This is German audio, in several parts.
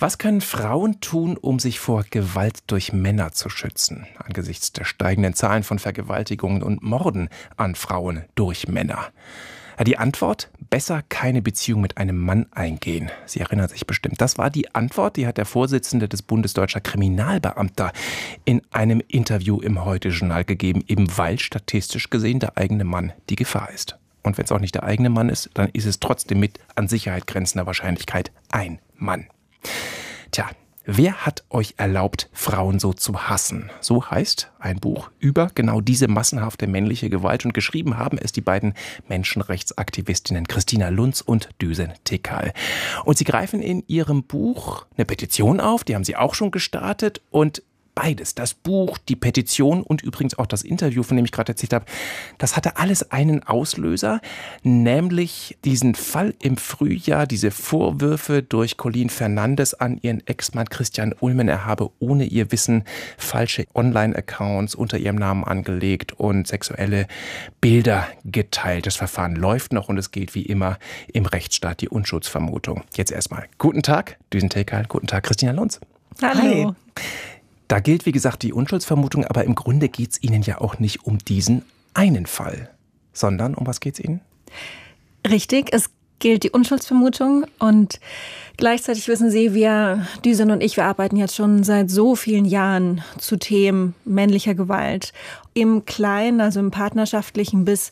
Was können Frauen tun, um sich vor Gewalt durch Männer zu schützen? Angesichts der steigenden Zahlen von Vergewaltigungen und Morden an Frauen durch Männer. Ja, die Antwort? Besser keine Beziehung mit einem Mann eingehen. Sie erinnern sich bestimmt. Das war die Antwort, die hat der Vorsitzende des Bundes Deutscher Kriminalbeamter in einem Interview im Heute-Journal gegeben, eben weil statistisch gesehen der eigene Mann die Gefahr ist. Und wenn es auch nicht der eigene Mann ist, dann ist es trotzdem mit an Sicherheit grenzender Wahrscheinlichkeit ein Mann. Tja, wer hat euch erlaubt, Frauen so zu hassen? So heißt ein Buch über genau diese massenhafte männliche Gewalt. Und geschrieben haben es die beiden Menschenrechtsaktivistinnen Christina Lunz und Düsen Tekal. Und sie greifen in ihrem Buch eine Petition auf, die haben sie auch schon gestartet. Und beides, das Buch, die Petition und übrigens auch das Interview, von dem ich gerade erzählt habe, das hatte alles einen Auslöser, nämlich diesen Fall im Frühjahr, diese Vorwürfe durch Colleen Fernandes an ihren Ex-Mann Christian Ullmann, er habe ohne ihr Wissen falsche Online-Accounts unter ihrem Namen angelegt und sexuelle Bilder geteilt. Das Verfahren läuft noch und es gilt wie immer im Rechtsstaat die Unschuldsvermutung. Jetzt erstmal guten Tag, Düsen Tekal, guten Tag, Christina Lunz. Hallo. Hi. Da gilt, wie gesagt, die Unschuldsvermutung, aber im Grunde geht es Ihnen ja auch nicht um diesen einen Fall, sondern um was geht es Ihnen? Richtig, es gilt die Unschuldsvermutung und gleichzeitig wissen Sie, Düsen und ich, wir arbeiten jetzt schon seit so vielen Jahren zu Themen männlicher Gewalt. Im Kleinen, also im Partnerschaftlichen bis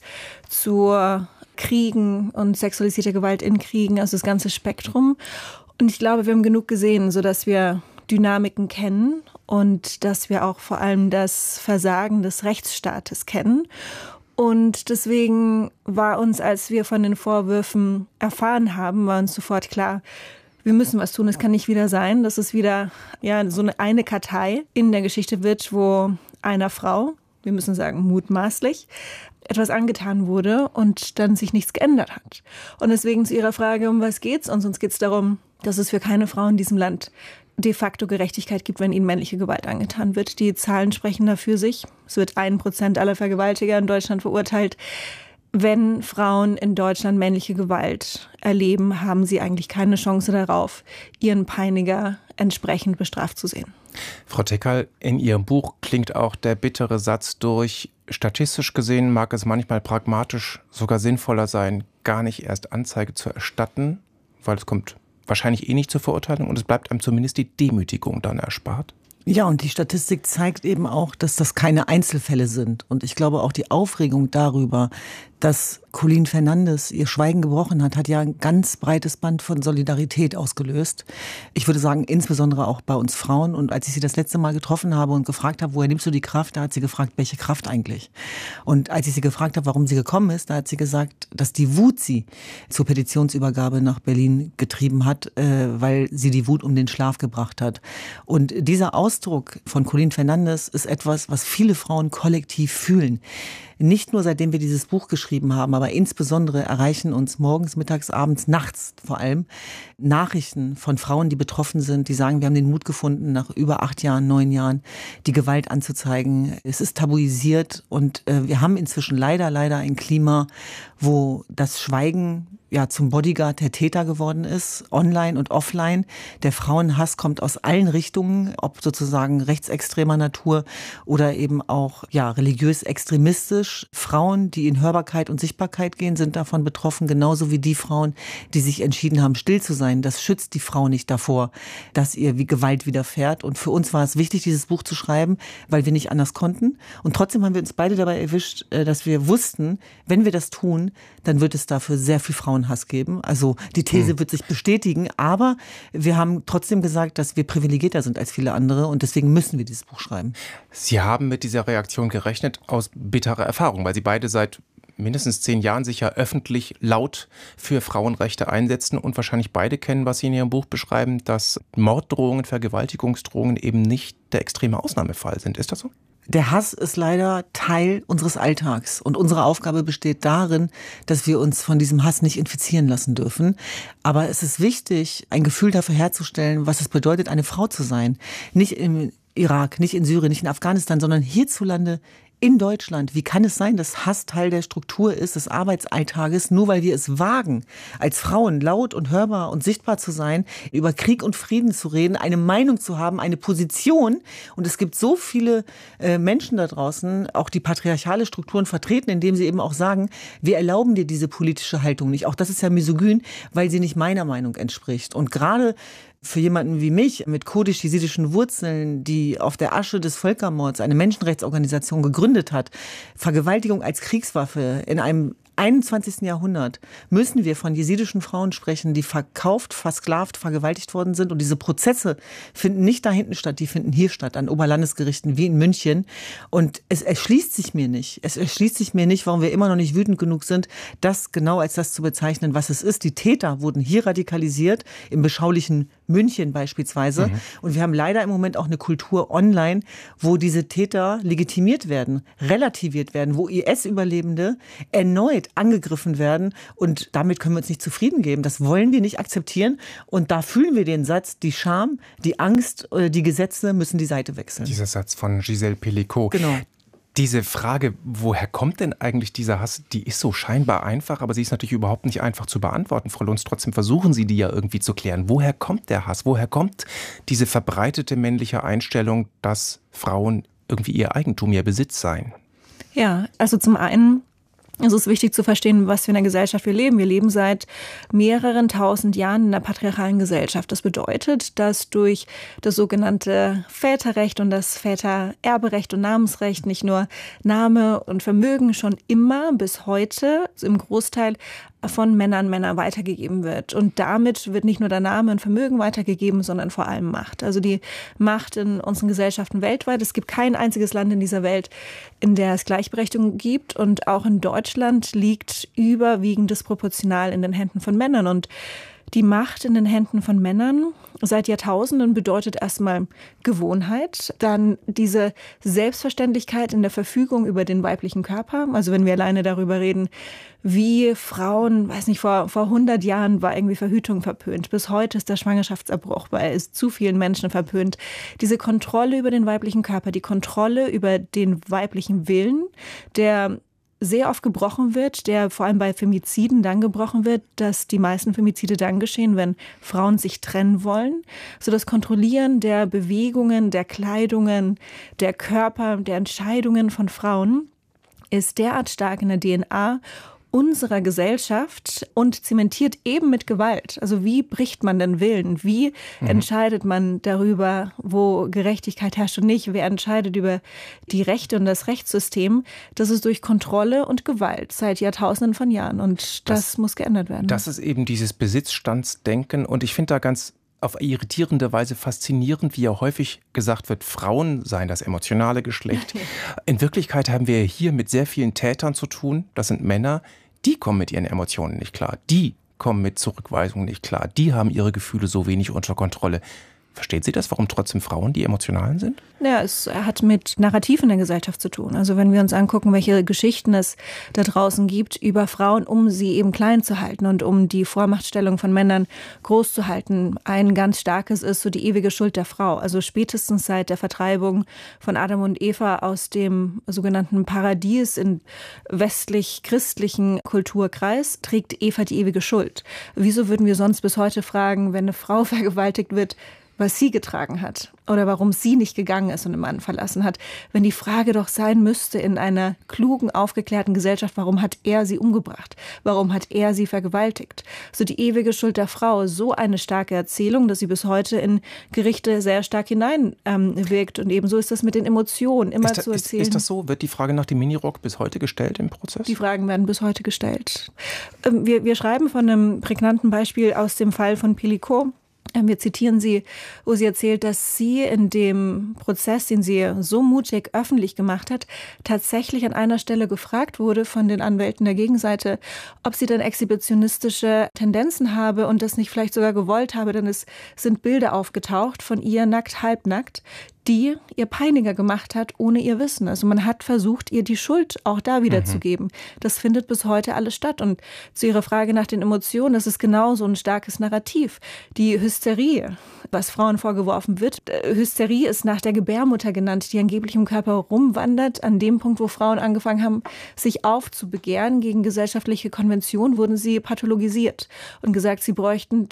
zur Kriegen und sexualisierter Gewalt in Kriegen, also das ganze Spektrum. Und ich glaube, wir haben genug gesehen, sodass wir Dynamiken kennen und dass wir auch vor allem das Versagen des Rechtsstaates kennen. Und deswegen war uns, als wir von den Vorwürfen erfahren haben, war uns sofort klar, wir müssen was tun. Es kann nicht wieder sein, dass es wieder so eine Kartei in der Geschichte wird, wo einer Frau, wir müssen sagen mutmaßlich, etwas angetan wurde und dann sich nichts geändert hat. Und deswegen zu Ihrer Frage, um was geht's? Und uns geht's darum, dass es für keine Frau in diesem Land de facto Gerechtigkeit gibt, wenn ihnen männliche Gewalt angetan wird. Die Zahlen sprechen dafür sich. Es wird 1% aller Vergewaltiger in Deutschland verurteilt. Wenn Frauen in Deutschland männliche Gewalt erleben, haben sie eigentlich keine Chance darauf, ihren Peiniger entsprechend bestraft zu sehen. Frau Tekal, in Ihrem Buch klingt auch der bittere Satz durch. Statistisch gesehen mag es manchmal pragmatisch sogar sinnvoller sein, gar nicht erst Anzeige zu erstatten, weil es kommt wahrscheinlich nicht zur Verurteilung und es bleibt einem zumindest die Demütigung dann erspart. Ja, und die Statistik zeigt eben auch, dass das keine Einzelfälle sind. Und ich glaube auch die Aufregung darüber, dass Colleen Fernandes ihr Schweigen gebrochen hat ja ein ganz breites Band von Solidarität ausgelöst. Ich würde sagen, insbesondere auch bei uns Frauen. Und als ich sie das letzte Mal getroffen habe und gefragt habe, woher nimmst du die Kraft, da hat sie gefragt, welche Kraft eigentlich? Und als ich sie gefragt habe, warum sie gekommen ist, da hat sie gesagt, dass die Wut sie zur Petitionsübergabe nach Berlin getrieben hat, weil sie die Wut um den Schlaf gebracht hat. Und dieser Ausdruck von Colleen Fernandes ist etwas, was viele Frauen kollektiv fühlen. Nicht nur seitdem wir dieses Buch geschrieben haben, aber insbesondere erreichen uns morgens, mittags, abends, nachts vor allem Nachrichten von Frauen, die betroffen sind, die sagen, wir haben den Mut gefunden, nach über 8 Jahren, 9 Jahren die Gewalt anzuzeigen. Es ist tabuisiert und wir haben inzwischen leider ein Klima, wo das Schweigen zum Bodyguard der Täter geworden ist, online und offline. Der Frauenhass kommt aus allen Richtungen, ob sozusagen rechtsextremer Natur oder eben auch religiös extremistisch. Frauen, die in Hörbarkeit und Sichtbarkeit gehen, sind davon betroffen, genauso wie die Frauen, die sich entschieden haben, still zu sein. Das schützt die Frau nicht davor, dass ihr wie Gewalt widerfährt. Und für uns war es wichtig, dieses Buch zu schreiben, weil wir nicht anders konnten. Und trotzdem haben wir uns beide dabei erwischt, dass wir wussten, wenn wir das tun, dann wird es dafür sehr viel Frauenhass geben. Also die These wird sich bestätigen, aber wir haben trotzdem gesagt, dass wir privilegierter sind als viele andere und deswegen müssen wir dieses Buch schreiben. Sie haben mit dieser Reaktion gerechnet aus bitterer Erfahrung, weil Sie beide seit mindestens 10 Jahren sich ja öffentlich laut für Frauenrechte einsetzen und wahrscheinlich beide kennen, was Sie in Ihrem Buch beschreiben, dass Morddrohungen, Vergewaltigungsdrohungen eben nicht der extreme Ausnahmefall sind. Ist das so? Der Hass ist leider Teil unseres Alltags und unsere Aufgabe besteht darin, dass wir uns von diesem Hass nicht infizieren lassen dürfen. Aber es ist wichtig, ein Gefühl dafür herzustellen, was es bedeutet, eine Frau zu sein. Nicht im Irak, nicht in Syrien, nicht in Afghanistan, sondern hierzulande in Deutschland. Wie kann es sein, dass Hass Teil der Struktur ist, des Arbeitsalltages, nur weil wir es wagen, als Frauen laut und hörbar und sichtbar zu sein, über Krieg und Frieden zu reden, eine Meinung zu haben, eine Position. Und es gibt so viele Menschen da draußen, auch die patriarchale Strukturen vertreten, indem sie eben auch sagen, wir erlauben dir diese politische Haltung nicht. Auch das ist ja misogyn, weil sie nicht meiner Meinung entspricht. Und gerade für jemanden wie mich mit kurdisch-jesidischen Wurzeln, die auf der Asche des Völkermords eine Menschenrechtsorganisation gegründet hat, Vergewaltigung als Kriegswaffe in einem 21. Jahrhundert, müssen wir von jesidischen Frauen sprechen, die verkauft, versklavt, vergewaltigt worden sind. Und diese Prozesse finden nicht da hinten statt, die finden hier statt, an Oberlandesgerichten wie in München. Und es erschließt sich mir nicht. Es erschließt sich mir nicht, warum wir immer noch nicht wütend genug sind, das genau als das zu bezeichnen, was es ist. Die Täter wurden hier radikalisiert, im beschaulichen München beispielsweise. Und wir haben leider im Moment auch eine Kultur online, wo diese Täter legitimiert werden, relativiert werden, wo IS-Überlebende erneut angegriffen werden. Und damit können wir uns nicht zufrieden geben. Das wollen wir nicht akzeptieren. Und da fühlen wir den Satz, die Scham, die Angst, die Gesetze müssen die Seite wechseln. Dieser Satz von Gisèle Pelicot. Genau. Diese Frage, woher kommt denn eigentlich dieser Hass, die ist so scheinbar einfach, aber sie ist natürlich überhaupt nicht einfach zu beantworten, Frau Lunz. Trotzdem versuchen Sie die ja irgendwie zu klären. Woher kommt der Hass? Woher kommt diese verbreitete männliche Einstellung, dass Frauen irgendwie ihr Eigentum, ihr Besitz seien? Ja, also zum einen es ist wichtig zu verstehen, was für eine Gesellschaft wir leben. Wir leben seit mehreren tausend Jahren in einer patriarchalen Gesellschaft. Das bedeutet, dass durch das sogenannte Väterrecht und das Vätererberecht und Namensrecht nicht nur Name und Vermögen schon immer bis heute im Großteil von Männern weitergegeben wird. Und damit wird nicht nur der Name und Vermögen weitergegeben, sondern vor allem Macht. Also die Macht in unseren Gesellschaften weltweit. Es gibt kein einziges Land in dieser Welt, in der es Gleichberechtigung gibt. Und auch in Deutschland liegt überwiegend disproportional in den Händen von Männern. Und die Macht in den Händen von Männern seit Jahrtausenden bedeutet erstmal Gewohnheit, dann diese Selbstverständlichkeit in der Verfügung über den weiblichen Körper. Also wenn wir alleine darüber reden, wie Frauen, vor 100 Jahren war irgendwie Verhütung verpönt. Bis heute ist der Schwangerschaftsabbruch bei zu vielen Menschen verpönt. Diese Kontrolle über den weiblichen Körper, die Kontrolle über den weiblichen Willen, der sehr oft gebrochen wird, der vor allem bei Femiziden dann gebrochen wird, dass die meisten Femizide dann geschehen, wenn Frauen sich trennen wollen. So das Kontrollieren der Bewegungen, der Kleidungen, der Körper, der Entscheidungen von Frauen ist derart stark in der DNA unserer Gesellschaft und zementiert eben mit Gewalt. Also wie bricht man den Willen? Wie entscheidet man darüber, wo Gerechtigkeit herrscht und nicht? Wer entscheidet über die Rechte und das Rechtssystem? Das ist durch Kontrolle und Gewalt seit Jahrtausenden von Jahren. Und das muss geändert werden. Das ist eben dieses Besitzstandsdenken. Und ich finde da ganz auf irritierende Weise faszinierend, wie ja häufig gesagt wird, Frauen seien das emotionale Geschlecht. In Wirklichkeit haben wir hier mit sehr vielen Tätern zu tun. Das sind Männer, die kommen mit ihren Emotionen nicht klar. Die kommen mit Zurückweisung nicht klar. Die haben ihre Gefühle so wenig unter Kontrolle. Versteht Sie das, warum trotzdem Frauen die Emotionalen sind? Ja, es hat mit Narrativ in der Gesellschaft zu tun. Also wenn wir uns angucken, welche Geschichten es da draußen gibt über Frauen, um sie eben klein zu halten und um die Vormachtstellung von Männern groß zu halten. Ein ganz starkes ist so die ewige Schuld der Frau. Also spätestens seit der Vertreibung von Adam und Eva aus dem sogenannten Paradies im westlich-christlichen Kulturkreis trägt Eva die ewige Schuld. Wieso würden wir sonst bis heute fragen, wenn eine Frau vergewaltigt wird, was sie getragen hat oder warum sie nicht gegangen ist und den Mann verlassen hat. Wenn die Frage doch sein müsste in einer klugen, aufgeklärten Gesellschaft, warum hat er sie umgebracht? Warum hat er sie vergewaltigt? So die ewige Schuld der Frau, so eine starke Erzählung, dass sie bis heute in Gerichte sehr stark hineinwirkt. Und ebenso ist das mit den Emotionen immer zu erzählen. Ist das so? Wird die Frage nach dem Minirock bis heute gestellt im Prozess? Die Fragen werden bis heute gestellt. Wir schreiben von einem prägnanten Beispiel aus dem Fall von Pelicot. Wir zitieren sie, wo sie erzählt, dass sie in dem Prozess, den sie so mutig öffentlich gemacht hat, tatsächlich an einer Stelle gefragt wurde von den Anwälten der Gegenseite, ob sie denn exhibitionistische Tendenzen habe und das nicht vielleicht sogar gewollt habe, denn es sind Bilder aufgetaucht von ihr nackt, halbnackt, die ihr Peiniger gemacht hat, ohne ihr Wissen. Also man hat versucht, ihr die Schuld auch da wiederzugeben. Das findet bis heute alles statt. Und zu Ihrer Frage nach den Emotionen, das ist genau so ein starkes Narrativ. Die Hysterie, was Frauen vorgeworfen wird. Hysterie ist nach der Gebärmutter genannt, die angeblich im Körper rumwandert. An dem Punkt, wo Frauen angefangen haben, sich aufzubegehren gegen gesellschaftliche Konventionen, wurden sie pathologisiert und gesagt, sie bräuchten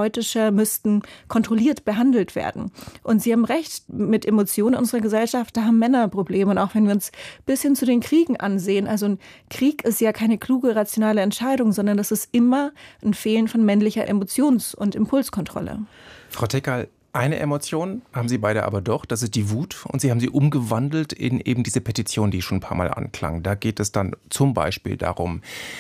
müssten kontrolliert behandelt werden. Und Sie haben recht, mit Emotionen unserer Gesellschaft, da haben Männer Probleme. Und auch wenn wir uns bis hin zu den Kriegen ansehen, also ein Krieg ist ja keine kluge, rationale Entscheidung, sondern das ist immer ein Fehlen von männlicher Emotions- und Impulskontrolle. Frau Tekal, eine Emotion haben Sie beide aber doch, das ist die Wut. Und Sie haben sie umgewandelt in eben diese Petition, die schon ein paar Mal anklang. Da geht es dann zum Beispiel darum,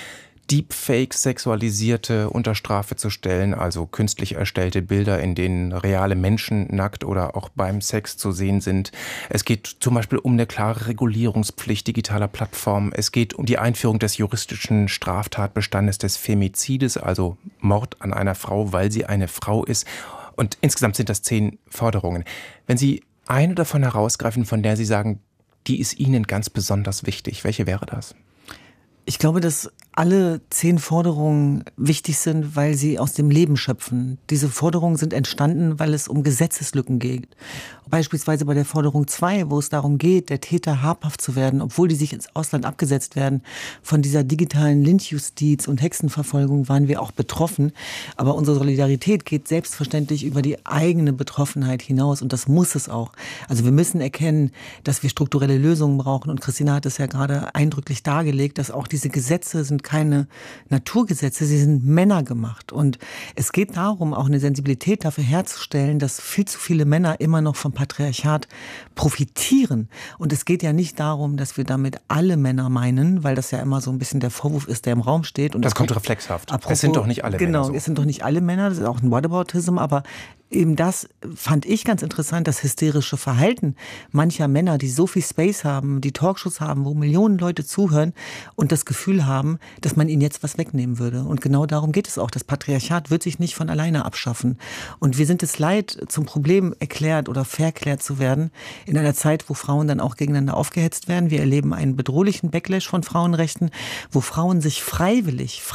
Deepfakes sexualisierte unter Strafe zu stellen, also künstlich erstellte Bilder, in denen reale Menschen nackt oder auch beim Sex zu sehen sind. Es geht zum Beispiel um eine klare Regulierungspflicht digitaler Plattformen. Es geht um die Einführung des juristischen Straftatbestandes des Femizides, also Mord an einer Frau, weil sie eine Frau ist. Und insgesamt sind das 10 Forderungen. Wenn Sie eine davon herausgreifen, von der Sie sagen, die ist Ihnen ganz besonders wichtig, welche wäre das? Ich glaube, dass alle 10 Forderungen wichtig sind, weil sie aus dem Leben schöpfen. Diese Forderungen sind entstanden, weil es um Gesetzeslücken geht. Beispielsweise bei der Forderung 2, wo es darum geht, der Täter habhaft zu werden, obwohl die sich ins Ausland abgesetzt werden. Von dieser digitalen Lynchjustiz und Hexenverfolgung waren wir auch betroffen. Aber unsere Solidarität geht selbstverständlich über die eigene Betroffenheit hinaus. Und das muss es auch. Also wir müssen erkennen, dass wir strukturelle Lösungen brauchen. Und Christina hat es ja gerade eindrücklich dargelegt, dass auch diese Gesetze sind keine Naturgesetze, sie sind männergemacht. Und es geht darum, auch eine Sensibilität dafür herzustellen, dass viel zu viele Männer immer noch vom Patriarchat profitieren. Und es geht ja nicht darum, dass wir damit alle Männer meinen, weil das ja immer so ein bisschen der Vorwurf ist, der im Raum steht. Und das kommt reflexhaft. Apropos, es sind doch nicht alle Männer so. Genau, es sind doch nicht alle Männer, das ist auch ein Whataboutism, aber eben das fand ich ganz interessant, das hysterische Verhalten mancher Männer, die so viel Space haben, die Talkshows haben, wo Millionen Leute zuhören und das Gefühl haben, dass man ihnen jetzt was wegnehmen würde. Und genau darum geht es auch. Das Patriarchat wird sich nicht von alleine abschaffen. Und wir sind es leid, zum Problem erklärt oder verklärt zu werden, in einer Zeit, wo Frauen dann auch gegeneinander aufgehetzt werden. Wir erleben einen bedrohlichen Backlash von Frauenrechten, wo Frauen sich freiwillig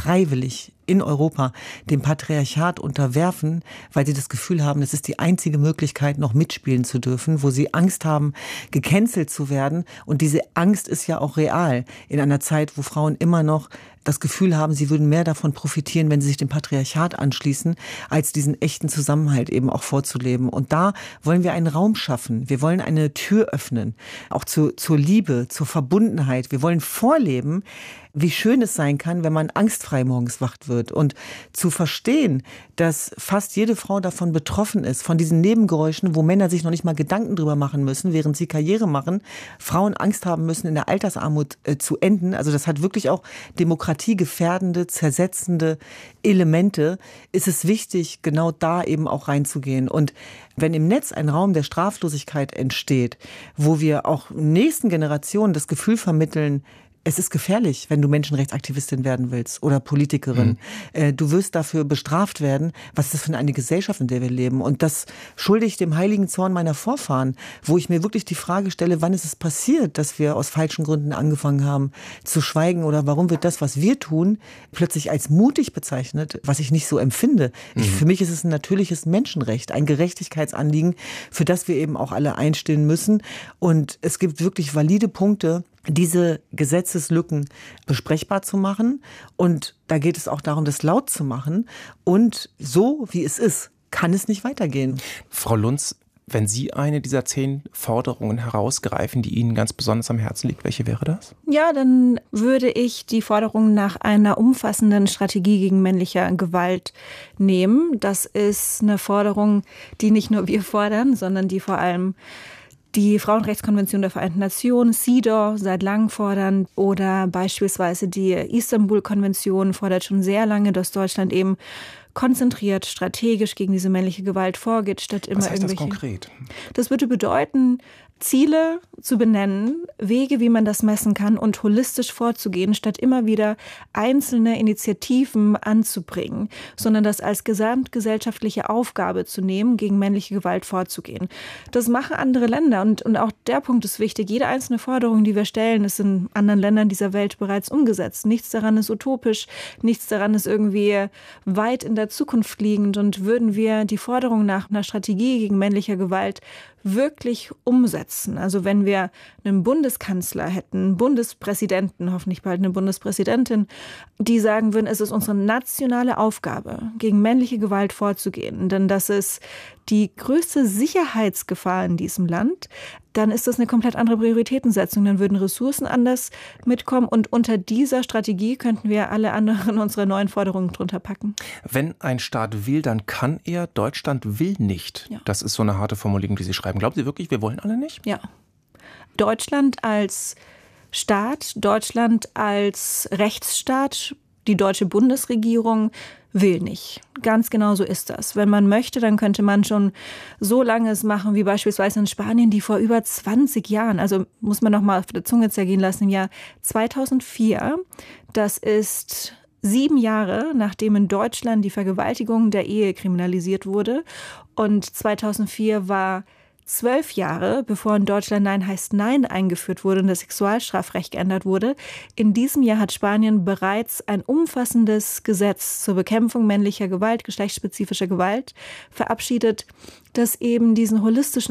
in Europa dem Patriarchat unterwerfen, weil sie das Gefühl haben, es ist die einzige Möglichkeit, noch mitspielen zu dürfen, wo sie Angst haben, gecancelt zu werden. Und diese Angst ist ja auch real in einer Zeit, wo Frauen immer noch das Gefühl haben, sie würden mehr davon profitieren, wenn sie sich dem Patriarchat anschließen, als diesen echten Zusammenhalt eben auch vorzuleben. Und da wollen wir einen Raum schaffen. Wir wollen eine Tür öffnen, auch zur Liebe, zur Verbundenheit. Wir wollen vorleben, wie schön es sein kann, wenn man angstfrei morgens wach wird. Und zu verstehen, dass fast jede Frau davon betroffen ist, von diesen Nebengeräuschen, wo Männer sich noch nicht mal Gedanken drüber machen müssen, während sie Karriere machen, Frauen Angst haben müssen, in der Altersarmut zu enden. Also das hat wirklich auch demokratiegefährdende, zersetzende Elemente. Ist es wichtig, genau da eben auch reinzugehen. Und wenn im Netz ein Raum der Straflosigkeit entsteht, wo wir auch nächsten Generationen das Gefühl vermitteln, es ist gefährlich, wenn du Menschenrechtsaktivistin werden willst oder Politikerin. Du wirst dafür bestraft werden. Was ist das für eine Gesellschaft, in der wir leben? Und das schulde ich dem heiligen Zorn meiner Vorfahren, wo ich mir wirklich die Frage stelle, wann ist es passiert, dass wir aus falschen Gründen angefangen haben zu schweigen, oder warum wird das, was wir tun, plötzlich als mutig bezeichnet, was ich nicht so empfinde. Für mich ist es ein natürliches Menschenrecht, ein Gerechtigkeitsanliegen, für das wir eben auch alle einstehen müssen. Und es gibt wirklich valide Punkte, diese Gesetzeslücken besprechbar zu machen. Und da geht es auch darum, das laut zu machen. Und so, wie es ist, kann es nicht weitergehen. Frau Lunz, wenn Sie eine dieser 10 Forderungen herausgreifen, die Ihnen ganz besonders am Herzen liegt, welche wäre das? Ja, dann würde ich die Forderung nach einer umfassenden Strategie gegen männliche Gewalt nehmen. Das ist eine Forderung, die nicht nur wir fordern, sondern die vor allem die Frauenrechtskonvention der Vereinten Nationen, CEDAW, seit langem fordern, oder beispielsweise die Istanbul-Konvention fordert schon sehr lange, dass Deutschland eben konzentriert, strategisch gegen diese männliche Gewalt vorgeht, statt immer irgendwelche... Was heißt das konkret? Das würde bedeuten, Ziele zu benennen, Wege, wie man das messen kann und holistisch vorzugehen, statt immer wieder einzelne Initiativen anzubringen, sondern das als gesamtgesellschaftliche Aufgabe zu nehmen, gegen männliche Gewalt vorzugehen. Das machen andere Länder und auch der Punkt ist wichtig. Jede einzelne Forderung, die wir stellen, ist in anderen Ländern dieser Welt bereits umgesetzt. Nichts daran ist utopisch, nichts daran ist irgendwie weit in der Zukunft liegend und würden wir die Forderung nach einer Strategie gegen männliche Gewalt wirklich umsetzen. Also wenn wir einen Bundeskanzler hätten, einen Bundespräsidenten, hoffentlich bald eine Bundespräsidentin, die sagen würden, es ist unsere nationale Aufgabe, gegen männliche Gewalt vorzugehen, denn das ist die größte Sicherheitsgefahr in diesem Land, dann ist das eine komplett andere Prioritätensetzung. Dann würden Ressourcen anders mitkommen und unter dieser Strategie könnten wir alle anderen unserer neuen Forderungen drunter packen. Wenn ein Staat will, dann kann er. Deutschland will nicht. Ja. Das ist so eine harte Formulierung, die Sie schreiben. Glauben Sie wirklich, wir wollen alle nicht? Ja. Deutschland als Staat, Deutschland als Rechtsstaat, die deutsche Bundesregierung will nicht. Ganz genau so ist das. Wenn man möchte, dann könnte man schon so lange es machen, wie beispielsweise in Spanien, die vor über 20 Jahren, also muss man noch mal auf der Zunge zergehen lassen, im Jahr 2004, das ist 7 Jahre, nachdem in Deutschland die Vergewaltigung der Ehe kriminalisiert wurde. Und 2004 war 12 Jahre, bevor in Deutschland Nein heißt Nein eingeführt wurde und das Sexualstrafrecht geändert wurde. In diesem Jahr hat Spanien bereits ein umfassendes Gesetz zur Bekämpfung männlicher Gewalt, geschlechtsspezifischer Gewalt verabschiedet, das eben diesen holistischen